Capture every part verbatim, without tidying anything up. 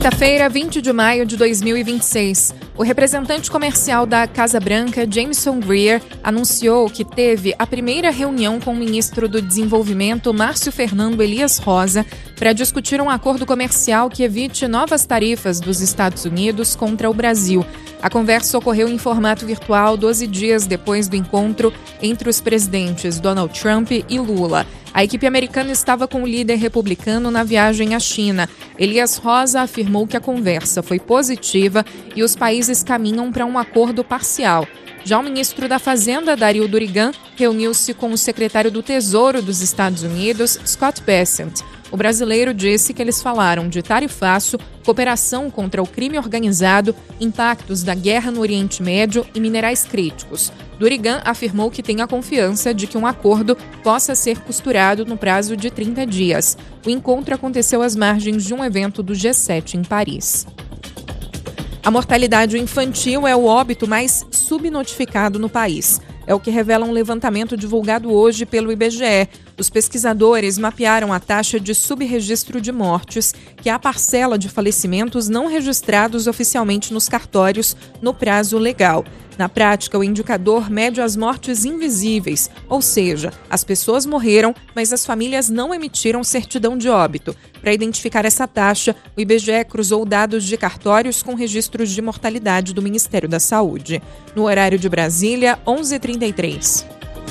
Quarta-feira, vinte de maio de dois mil e vinte e seis. O representante comercial da Casa Branca, Jamieson Greer, anunciou que teve a primeira reunião com o ministro do Desenvolvimento, Márcio Fernando Elias Rosa, para discutir um acordo comercial que evite novas tarifas dos Estados Unidos contra o Brasil. A conversa ocorreu em formato virtual doze dias depois do encontro entre os presidentes Donald Trump e Lula. A equipe americana estava com o líder republicano na viagem à China. Elias Rosa afirmou que a conversa foi positiva e os países caminham para um acordo parcial. Já o ministro da Fazenda, Daryl Durigan, reuniu-se com o secretário do Tesouro dos Estados Unidos, Scott Bessent. O brasileiro disse que eles falaram de tarifaço, cooperação contra o crime organizado, impactos da guerra no Oriente Médio e minerais críticos. Durigan afirmou que tem a confiança de que um acordo possa ser costurado no prazo de trinta dias. O encontro aconteceu às margens de um evento do G sete em Paris. A mortalidade infantil é o óbito mais subnotificado no país. É o que revela um levantamento divulgado hoje pelo I B G E. Os pesquisadores mapearam a taxa de subregistro de mortes, que é a parcela de falecimentos não registrados oficialmente nos cartórios no prazo legal. Na prática, o indicador mede as mortes invisíveis, ou seja, as pessoas morreram, mas as famílias não emitiram certidão de óbito. Para identificar essa taxa, o I B G E cruzou dados de cartórios com registros de mortalidade do Ministério da Saúde. No horário de Brasília, onze e trinta e três.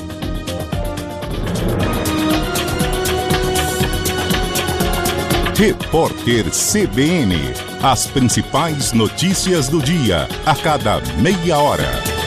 Repórter C B N. As principais notícias do dia, a cada meia hora.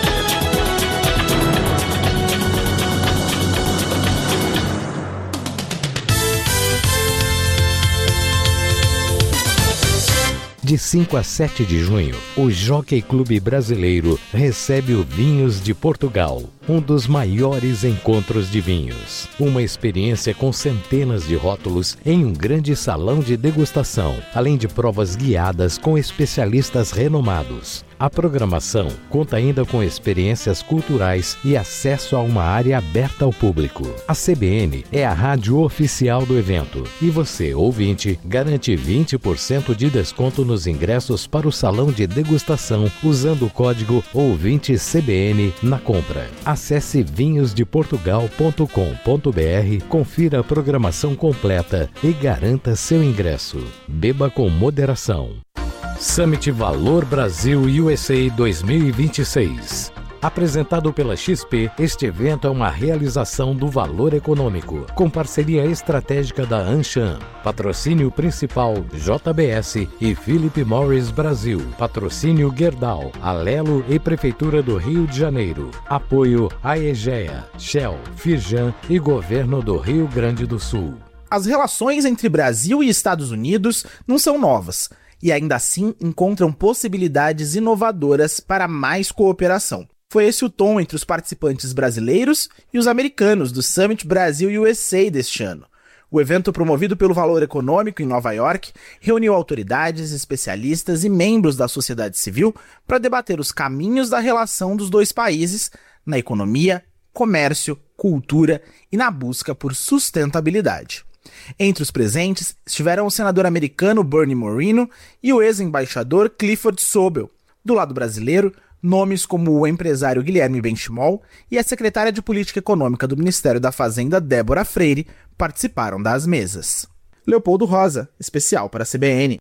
De cinco a sete de junho, o Jockey Clube Brasileiro recebe o Vinhos de Portugal, um dos maiores encontros de vinhos. Uma experiência com centenas de rótulos em um grande salão de degustação, além de provas guiadas com especialistas renomados. A programação conta ainda com experiências culturais e acesso a uma área aberta ao público. A C B N é a rádio oficial do evento e você, ouvinte, garante vinte por cento de desconto nos ingressos para o salão de degustação usando o código ouvinte C B N na compra. Acesse vinhos de portugal ponto com ponto b r, confira a programação completa e garanta seu ingresso. Beba com moderação. Summit Valor Brasil U S A dois mil e vinte e seis. Apresentado pela X P, este evento é uma realização do Valor Econômico, com parceria estratégica da Anshan. Patrocínio principal J B S e Philip Morris Brasil. Patrocínio Gerdau, Alelo e Prefeitura do Rio de Janeiro. Apoio Aegea, Shell, Firjan e Governo do Rio Grande do Sul. As relações entre Brasil e Estados Unidos não são novas, e ainda assim encontram possibilidades inovadoras para mais cooperação. Foi esse o tom entre os participantes brasileiros e os americanos do Summit Brasil U S A deste ano. O evento, promovido pelo Valor Econômico em Nova York, reuniu autoridades, especialistas e membros da sociedade civil para debater os caminhos da relação dos dois países na economia, comércio, cultura e na busca por sustentabilidade. Entre os presentes estiveram o senador americano Bernie Moreno e o ex-embaixador Clifford Sobel. Do lado brasileiro, nomes como o empresário Guilherme Benchimol e a secretária de Política Econômica do Ministério da Fazenda, Débora Freire, participaram das mesas. Leopoldo Rosa, especial para a C B N.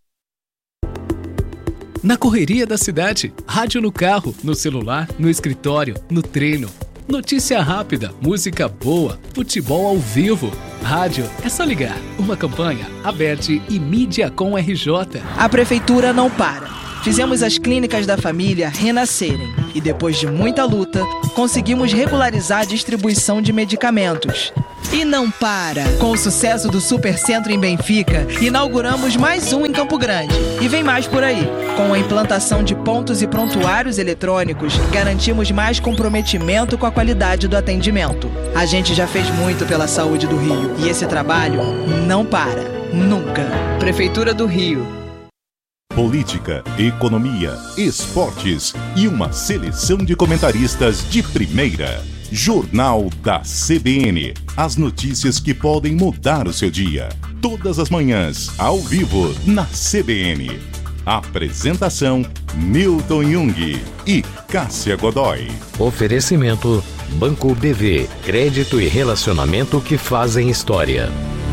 Na correria da cidade, rádio no carro, no celular, no escritório, no treino. Notícia rápida, música boa, futebol ao vivo. Rádio, é só ligar. Uma campanha, Aberte e Mídia com R J. A prefeitura não para. Fizemos as clínicas da família renascerem e depois de muita luta, conseguimos regularizar a distribuição de medicamentos. E não para! Com o sucesso do Supercentro em Benfica, inauguramos mais um em Campo Grande. E vem mais por aí. Com a implantação de pontos e prontuários eletrônicos, garantimos mais comprometimento com a qualidade do atendimento. A gente já fez muito pela saúde do Rio e esse trabalho não para. Nunca. Prefeitura do Rio. Política, economia, esportes e uma seleção de comentaristas de primeira. Jornal da C B N. As notícias que podem mudar o seu dia. Todas as manhãs, ao vivo, na C B N. Apresentação: Milton Jung e Cássia Godoy. Oferecimento: Banco B V. Crédito e relacionamento que fazem história.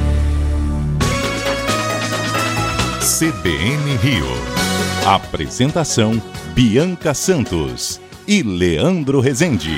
C B N Rio. Apresentação: Bianca Santos e Leandro Rezende.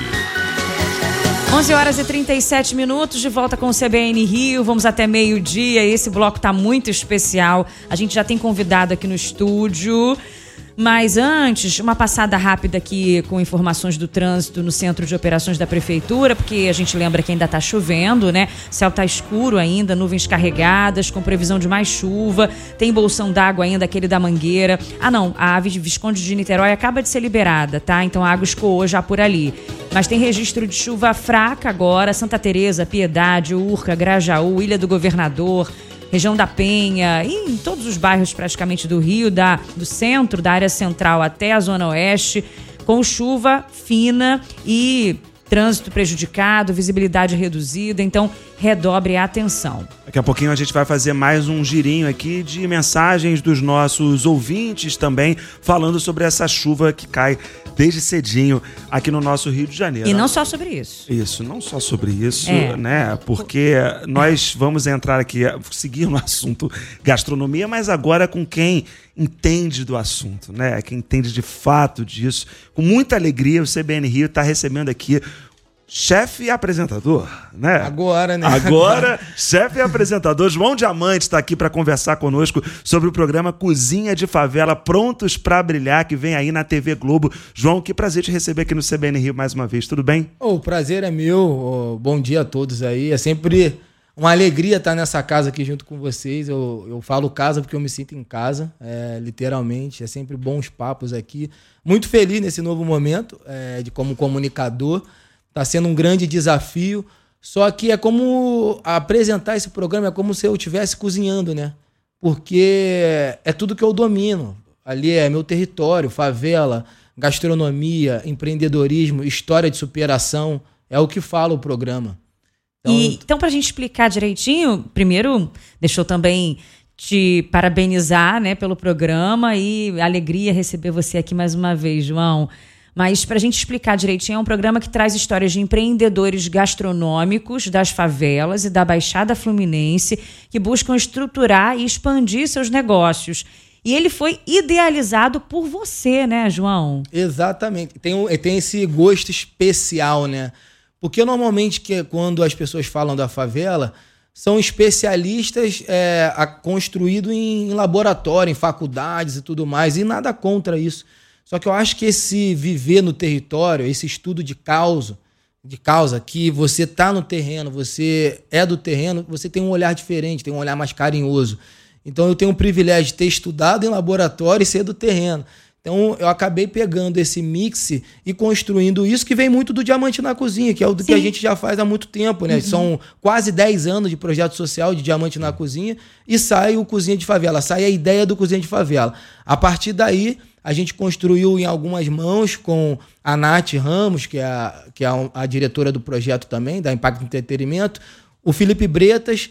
onze horas e trinta e sete minutos, de volta com o C B N Rio, vamos até meio-dia, esse bloco tá muito especial, a gente já tem convidado aqui no estúdio, mas antes, uma passada rápida aqui com informações do trânsito no Centro de Operações da Prefeitura, porque a gente lembra que ainda tá chovendo, né? O céu tá escuro ainda, nuvens carregadas, com previsão de mais chuva, tem bolsão d'água ainda, aquele da Mangueira. Ah não, a Ave de Visconde de Niterói acaba de ser liberada, tá? Então a água escoou já por ali. Mas tem registro de chuva fraca agora, Santa Teresa, Piedade, Urca, Grajaú, Ilha do Governador, região da Penha e em todos os bairros praticamente do Rio, da, do centro, da área central até a zona oeste, com chuva fina e trânsito prejudicado, visibilidade reduzida, então redobre a atenção. Daqui a pouquinho a gente vai fazer mais um girinho aqui de mensagens dos nossos ouvintes também, falando sobre essa chuva que cai desde cedinho aqui no nosso Rio de Janeiro. E não só sobre isso. Isso, não só sobre isso, é. né? Porque nós vamos entrar aqui, seguir no assunto gastronomia, mas agora com quem entende do assunto, né? Quem entende de fato disso. Com muita alegria, o C B N Rio está recebendo aqui chefe e apresentador, né? Agora, né? Agora, chefe e apresentador João Diamante está aqui para conversar conosco sobre o programa Cozinha de Favela, Prontos para Brilhar, que vem aí na T V Globo. João, que prazer te receber aqui no C B N Rio mais uma vez, tudo bem? Oh, o prazer é meu, oh, bom dia a todos aí, é sempre uma alegria estar nessa casa aqui junto com vocês. Eu, eu falo casa porque eu me sinto em casa, é, literalmente, é sempre bons papos aqui. Muito feliz nesse novo momento, é, de como comunicador. Está sendo um grande desafio, só que é como apresentar esse programa, é como se eu estivesse cozinhando, né? Porque é tudo que eu domino. Ali é meu território, favela, gastronomia, empreendedorismo, história de superação, é o que fala o programa. Então, e, então para a gente explicar direitinho, primeiro, deixa eu também te parabenizar, né, pelo programa e alegria receber você aqui mais uma vez, João. Mas, para a gente explicar direitinho, é um programa que traz histórias de empreendedores gastronômicos das favelas e da Baixada Fluminense que buscam estruturar e expandir seus negócios. E ele foi idealizado por você, né, João? Exatamente. Tem, um, tem esse gosto especial, né? Porque normalmente que, quando as pessoas falam da favela, são especialistas é, construídos em, em laboratório, em faculdades e tudo mais, e nada contra isso. Só que eu acho que esse viver no território, esse estudo de causa, de causa que você está no terreno, você é do terreno, você tem um olhar diferente, tem um olhar mais carinhoso. Então eu tenho o privilégio de ter estudado em laboratório e ser do terreno. Então eu acabei pegando esse mix e construindo isso que vem muito do Diamante na Cozinha, que é o do que a gente já faz há muito tempo, né? Uhum. São quase dez anos de projeto social de Diamante na Cozinha e sai o Cozinha de Favela, sai a ideia do Cozinha de Favela. A partir daí, a gente construiu em algumas mãos com a Nath Ramos, que é a, que é a, a diretora do projeto também, da Impacto Entretenimento, o Felipe Bretas,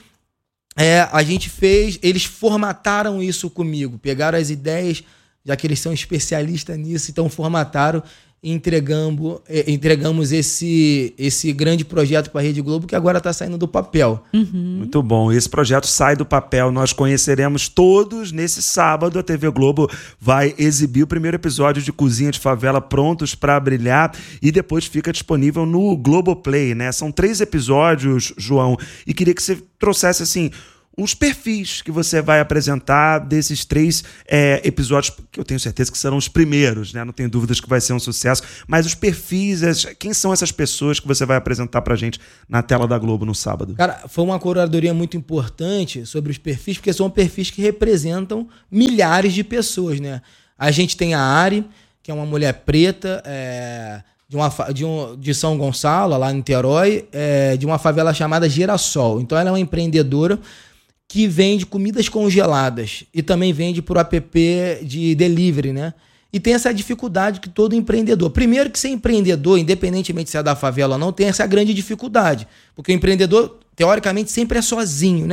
é, a gente fez, eles formataram isso comigo, pegaram as ideias, já que eles são especialistas nisso, então formataram e entregamos, entregamos esse, esse grande projeto para a Rede Globo, que agora está saindo do papel. Uhum. Muito bom. Esse projeto sai do papel. Nós conheceremos todos nesse sábado. A T V Globo vai exibir o primeiro episódio de Cozinha de Favela, Prontos para Brilhar, e depois fica disponível no Globoplay, né? São três episódios, João, e queria que você trouxesse assim os perfis que você vai apresentar desses três é, episódios, que eu tenho certeza que serão os primeiros, né? Não tenho dúvidas que vai ser um sucesso, mas os perfis, as, quem são essas pessoas que você vai apresentar pra gente na tela da Globo no sábado? Cara, foi uma curadoria muito importante sobre os perfis, porque são perfis que representam milhares de pessoas, né? A gente tem a Ari, que é uma mulher preta, é, de, uma, de, um, de São Gonçalo, lá em Niterói, é, de uma favela chamada Girassol. Então ela é uma empreendedora que vende comidas congeladas e também vende por app de delivery, né? E tem essa dificuldade que todo empreendedor... Primeiro que ser empreendedor, independentemente se é da favela ou não, tem essa grande dificuldade. Porque o empreendedor, teoricamente, sempre é sozinho, né?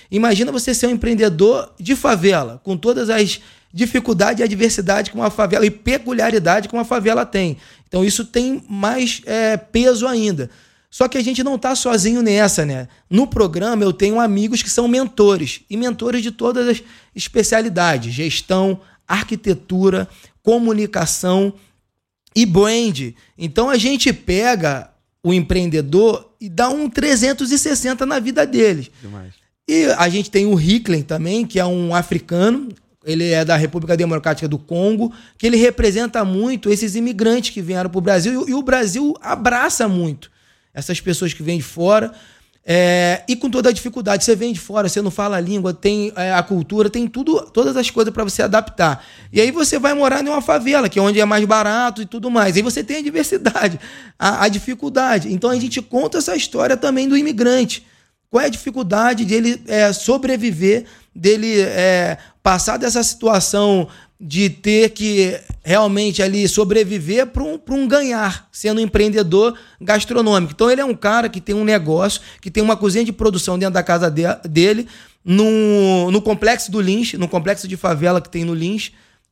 Imagina você ser um empreendedor de favela, com todas as dificuldades e adversidades que uma favela, e peculiaridade que uma favela tem. Então isso tem mais é, peso ainda. Só que a gente não está sozinho nessa, né? No programa eu tenho amigos que são mentores, e mentores de todas as especialidades, gestão, arquitetura, comunicação e brand. Então a gente pega o empreendedor e dá um trezentos e sessenta na vida deles. Demais. E a gente tem o Hickley também, que é um africano, ele é da República Democrática do Congo, que ele representa muito esses imigrantes que vieram para o Brasil, e o Brasil abraça muito essas pessoas que vêm de fora, é, e com toda a dificuldade. Você vem de fora, você não fala a língua, tem é, a cultura, tem tudo, todas as coisas para você adaptar. E aí você vai morar em uma favela, que é onde é mais barato e tudo mais. Aí você tem a diversidade, a, a dificuldade. Então a gente conta essa história também do imigrante. Qual é a dificuldade dele é, sobreviver, dele é, passar dessa situação de ter que realmente ali sobreviver para um, para um ganhar, sendo um empreendedor gastronômico. Então ele é um cara que tem um negócio, que tem uma cozinha de produção dentro da casa de, dele, no, no complexo do Lins, no complexo de favela que tem no Lins,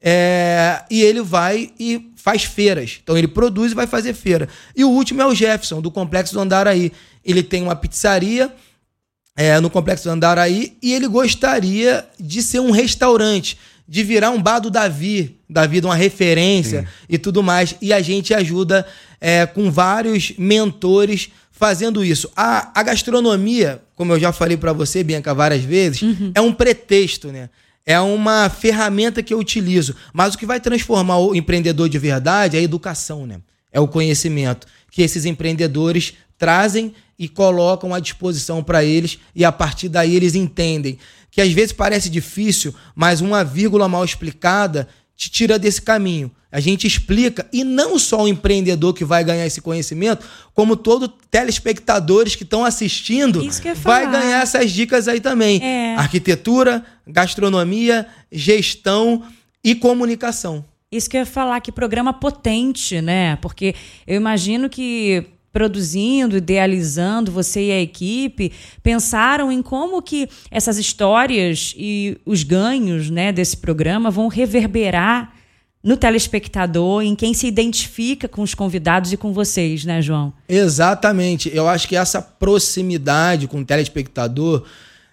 é, e ele vai e faz feiras. Então ele produz e vai fazer feira. E o último é o Jefferson, do complexo do Andaraí. Ele tem uma pizzaria é, no complexo do Andaraí, e ele gostaria de ser um restaurante, de virar um bar do Davi, Davi de uma referência. Sim. E tudo mais. E a gente ajuda é, com vários mentores fazendo isso. A, a gastronomia, como eu já falei para você, Bianca, várias vezes, uhum. é um pretexto, né? É uma ferramenta que eu utilizo. Mas o que vai transformar o empreendedor de verdade é a educação, né? É o conhecimento que esses empreendedores trazem e colocam à disposição para eles, e a partir daí eles entendem que às vezes parece difícil, mas uma vírgula mal explicada te tira desse caminho. A gente explica, e não só o empreendedor que vai ganhar esse conhecimento, como todos os telespectadores que estão assistindo vai ganhar essas dicas aí também. É. Arquitetura, gastronomia, gestão e comunicação. Isso que eu ia falar, que programa potente, né? Porque eu imagino que produzindo, idealizando, você e a equipe pensaram em como que essas histórias e os ganhos, né, desse programa vão reverberar no telespectador, em quem se identifica com os convidados e com vocês, né, João? Exatamente. Eu acho que essa proximidade com o telespectador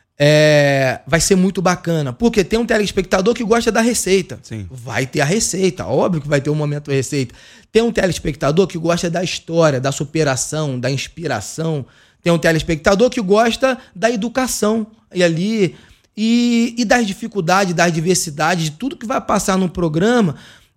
é, vai ser muito bacana, porque tem um telespectador que gosta da receita. Sim. Vai ter a receita, óbvio que vai ter um momento receita. Tem um telespectador que gosta da história, da superação, da inspiração. Tem um telespectador que gosta da educação e ali e, e das dificuldades, das diversidades, de tudo que vai passar no programa,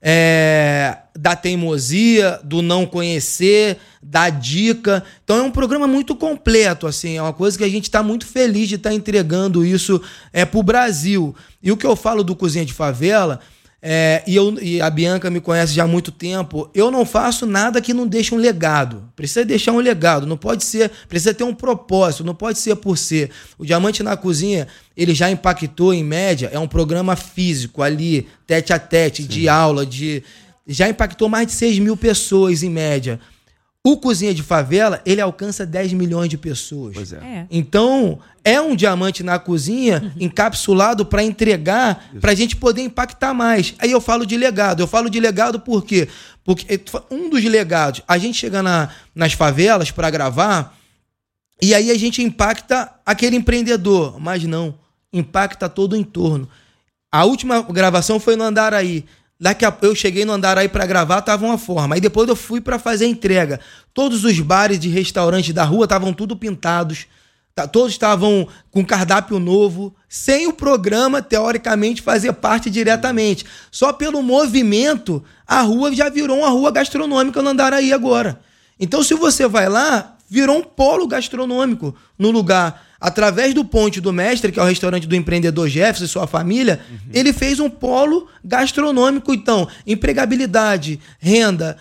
é, da teimosia, do não conhecer, da dica. Então é um programa muito completo, assim, é uma coisa que a gente está muito feliz de estar tá entregando isso é, para o Brasil. E o que eu falo do Cozinha de Favela, é, e, eu, e a Bianca me conhece já há muito tempo, eu não faço nada que não deixe um legado. Precisa deixar um legado, não pode ser, precisa ter um propósito, não pode ser por ser. O Diamante na Cozinha, ele já impactou, em média, é um programa físico ali, tete a tete, Sim. de aula, de, já impactou mais de seis mil pessoas, em média. O Cozinha de Favela, ele alcança dez milhões de pessoas. Pois é. É. Então, é um Diamante na Cozinha uhum. encapsulado para entregar, para a gente poder impactar mais. Aí eu falo de legado. Eu falo de legado por quê? Porque um dos legados, a gente chega na, nas favelas para gravar, e aí a gente impacta aquele empreendedor, mas não, impacta todo o entorno. A última gravação foi no Andaraí. Daqui a pouco eu cheguei no Andaraí para gravar, tava uma forma. Aí depois eu fui para fazer a entrega. Todos os bares de restaurantes da rua estavam tudo pintados. Todos estavam com cardápio novo, sem o programa, teoricamente, fazer parte diretamente. Só pelo movimento, a rua já virou uma rua gastronômica no Andaraí agora. Então, se você vai lá, virou um polo gastronômico no lugar. Através do Ponte do Mestre, que é o restaurante do empreendedor Jefferson e sua família, uhum. ele fez um polo gastronômico. Então, empregabilidade, renda,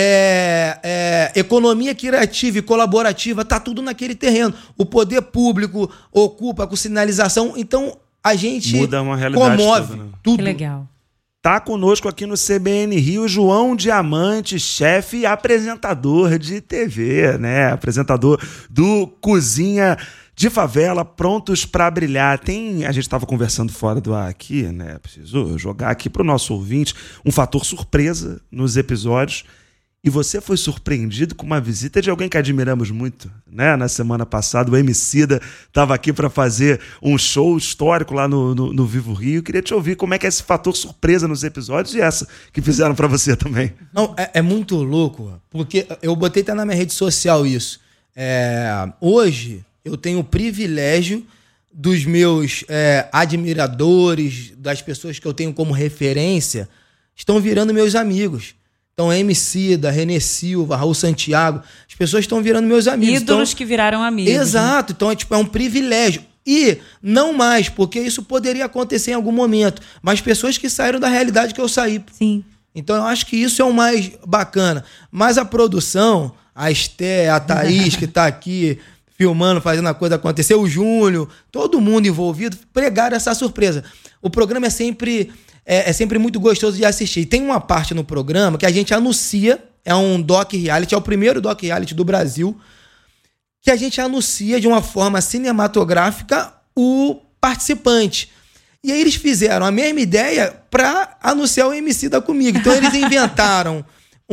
é, é, economia criativa e colaborativa, tá tudo naquele terreno. O poder público ocupa com sinalização. Então, a gente muda uma realidade comove toda, né? tudo. Que legal. Tá conosco aqui no C B N Rio João Diamante, chefe e apresentador de T V, né? Apresentador do Cozinha de favela, prontos para brilhar. Tem, a gente estava conversando fora do ar aqui, né? Preciso jogar aqui para o nosso ouvinte um fator surpresa nos episódios. E você foi surpreendido com uma visita de alguém que admiramos muito, né? Na semana passada, o Emicida estava aqui para fazer um show histórico lá no, no, no Vivo Rio. Eu queria te ouvir como é que é esse fator surpresa nos episódios e essa que fizeram para você também. Não, é, é muito louco, porque eu botei até na minha rede social isso. É, hoje eu tenho o privilégio dos meus é, admiradores, das pessoas que eu tenho como referência, estão virando meus amigos. Então, Emicida, René Silva, Raul Santiago, as pessoas estão virando meus amigos. Ídolos então, que viraram amigos. Exato. Né? Então, é, tipo, é um privilégio. E não mais, porque isso poderia acontecer em algum momento, mas pessoas que saíram da realidade que eu saí. Sim. Então, eu acho que isso é o mais bacana. Mas a produção, a Esté, a Thaís, que está aqui filmando, fazendo a coisa acontecer, o Júnior, todo mundo envolvido, pregaram essa surpresa. O programa é sempre... É, é sempre muito gostoso de assistir. Tem uma parte no programa que a gente anuncia, é um doc-reality, é o primeiro doc-reality do Brasil, que a gente anuncia de uma forma cinematográfica o participante. E aí eles fizeram a mesma ideia para anunciar o Emicida comigo. Então eles inventaram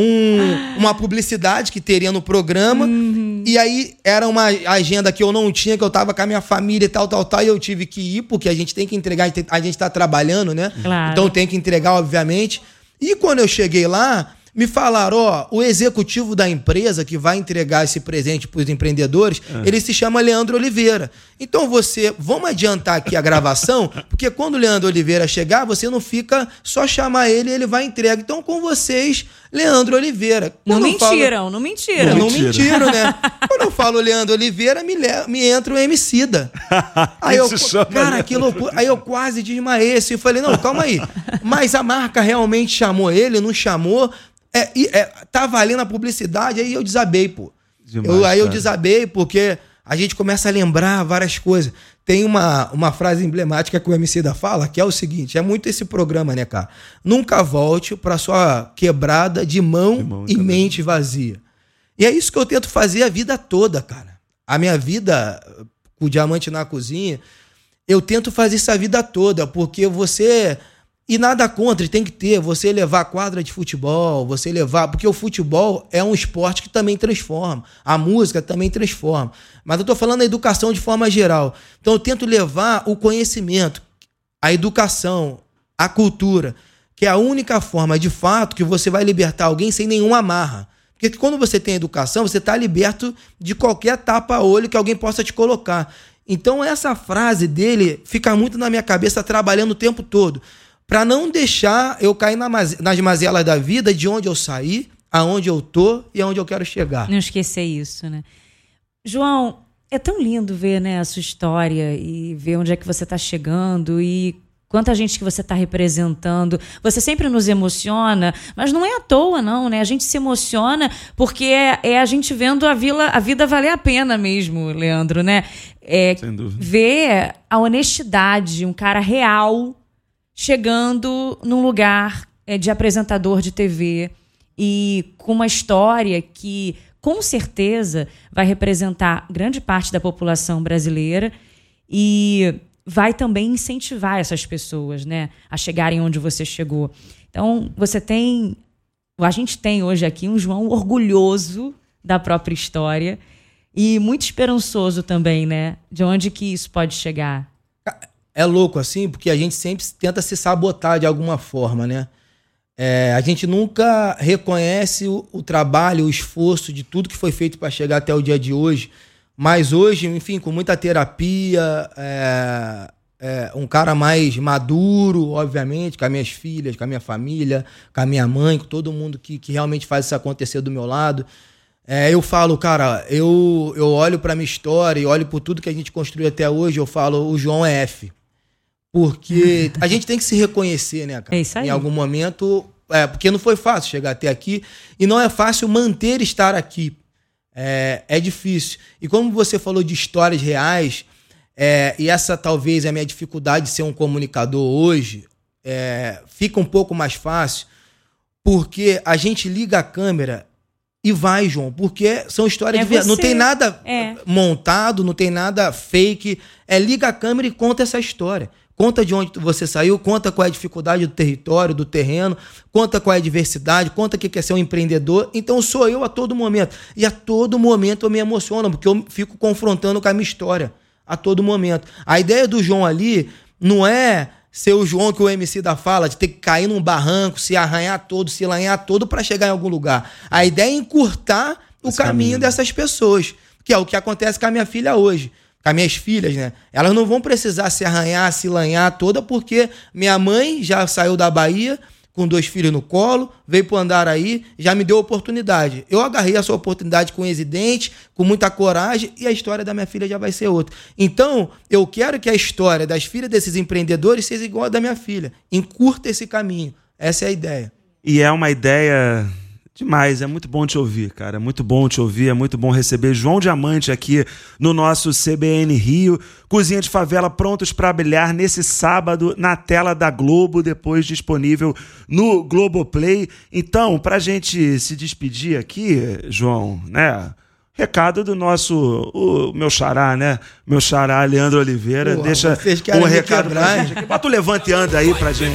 um, uma publicidade que teria no programa, uhum. E aí era uma agenda que eu não tinha, que eu tava com a minha família e tal, tal, tal, e eu tive que ir, porque a gente tem que entregar, a gente tá trabalhando, né? Claro. Então tem que entregar, obviamente. E quando eu cheguei lá, me falaram, ó, o executivo da empresa que vai entregar esse presente para os empreendedores, é. ele se chama Leandro Oliveira. Então você, vamos adiantar aqui a gravação, porque quando o Leandro Oliveira chegar, você não fica só chamar ele e ele vai entregar. Então com vocês, Leandro Oliveira. Não quando mentiram, falo... não mentiram. Não, não mentiram, né? Quando eu falo Leandro Oliveira, me, le... me entra o Emicida. Aí eu, cara, que loucura. Aí eu quase desmaiei assim, eu falei, não, calma aí. Mas a marca realmente chamou ele, não chamou... É, é, tá valendo a publicidade, aí eu desabei, pô. Demais, eu, aí eu desabei porque a gente começa a lembrar várias coisas. Tem uma, uma frase emblemática que o Emicida fala, que é o seguinte, é muito esse programa, né, cara? Nunca volte pra sua quebrada de mão, de mão e mente vazia. E é isso que eu tento fazer a vida toda, cara. A minha vida, com o Diamante na Cozinha, eu tento fazer isso a vida toda, porque você... E nada contra, tem que ter, você levar quadra de futebol, você levar... Porque o futebol é um esporte que também transforma. A música também transforma. Mas eu tô falando da educação de forma geral. Então eu tento levar o conhecimento, a educação, a cultura, que é a única forma, de fato, que você vai libertar alguém sem nenhuma amarra. Porque quando você tem educação, você tá liberto de qualquer tapa-olho que alguém possa te colocar. Então essa frase dele fica muito na minha cabeça, trabalhando o tempo todo. Para não deixar eu cair nas mazelas da vida, de onde eu saí, aonde eu tô e aonde eu quero chegar. Não esquecer isso, né? João, é tão lindo ver, né, a sua história e ver onde é que você está chegando e quanta gente que você está representando. Você sempre nos emociona, mas não é à toa, não, né? A gente se emociona porque é, é a gente vendo a, vila, a vida valer a pena mesmo, Leandro, né? É, sem dúvida. Ver a honestidade, um cara real... chegando num lugar é, de apresentador de T V e com uma história que, com certeza, vai representar grande parte da população brasileira e vai também incentivar essas pessoas, né, a chegarem onde você chegou. Então, você tem... A gente tem hoje aqui um João orgulhoso da própria história e muito esperançoso também, né, de onde que isso pode chegar. É louco assim, porque a gente sempre tenta se sabotar de alguma forma, né? É, a gente nunca reconhece o, o trabalho, o esforço de tudo que foi feito para chegar até o dia de hoje. Mas hoje, enfim, com muita terapia, é, é, um cara mais maduro, obviamente, com as minhas filhas, com a minha família, com a minha mãe, com todo mundo que, que realmente faz isso acontecer do meu lado. É, eu falo, cara, eu, eu olho para minha história e olho por tudo que a gente construiu até hoje, eu falo, o João é F. Porque a gente tem que se reconhecer, né, cara? É isso aí. Em algum momento, é, porque não foi fácil chegar até aqui e não é fácil manter estar aqui. É, é difícil. E como você falou de histórias reais, é, e essa talvez é a minha dificuldade de ser um comunicador hoje, é, fica um pouco mais fácil, porque a gente liga a câmera E vai, João, porque são histórias É de verdade. Não você. tem nada É. montado, não tem nada fake. É liga a câmera e conta essa história. Conta de onde você saiu, conta qual é a dificuldade do território, do terreno, conta qual é a diversidade, conta o que é ser um empreendedor. Então sou eu a todo momento. E a todo momento eu me emociono, porque eu fico confrontando com a minha história. A todo momento. A ideia do João ali não é ser o João que o M C da fala, de ter que cair num barranco, se arranhar todo, se lanhar todo para chegar em algum lugar. A ideia é encurtar o Esse caminho, caminho dessas pessoas, que é o que acontece com a minha filha hoje. Com as minhas filhas, né? Elas não vão precisar se arranhar, se lanhar toda, porque minha mãe já saiu da Bahia com dois filhos no colo, veio pro Andaraí, já me deu oportunidade. Eu agarrei essa oportunidade com exidente, com muita coragem, e a história da minha filha já vai ser outra. Então, eu quero que a história das filhas desses empreendedores seja igual a da minha filha. Encurta esse caminho. Essa é a ideia. E é uma ideia demais, é muito bom te ouvir, cara, é muito bom te ouvir, é muito bom receber João Diamante aqui no nosso C B N Rio, Cozinha de Favela prontos para brilhar nesse sábado na tela da Globo, depois disponível no Globoplay. Então, pra gente se despedir aqui, João, né, recado do nosso, o meu xará, né, meu xará Leandro Oliveira, Pô, deixa vocês querem um me recado quebrar, pra gente aqui, bota o levante e anda aí pra gente.